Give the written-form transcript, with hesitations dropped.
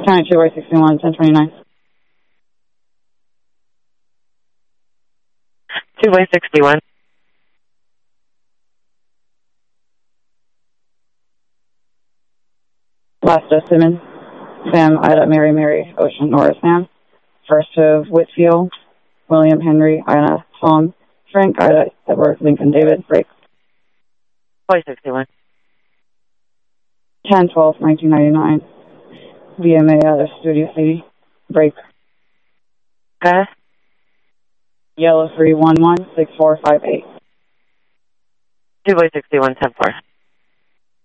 County 2 by 61, 1029. 2 by 61. Last of Simmons, Sam, Ida, Mary, Mary, Ocean, Nora, Sam. First of Whitfield, William, Henry, Ina, Tom, Frank, Ida, Edward, Lincoln, David, break. 561. 10/12/1999. VMA out of Studio City, break. Pass. Yellow 311 6458. 2 by 61, 10-4.